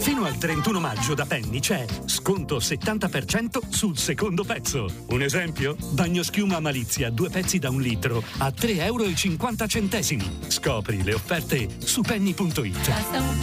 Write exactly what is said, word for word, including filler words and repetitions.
Fino al trentuno maggio da Penny c'è sconto settanta per cento sul secondo pezzo. Un esempio? Bagnoschiuma Malizia, due pezzi da un litro a tre euro e cinquanta centesimi. Scopri le offerte su penny punto it.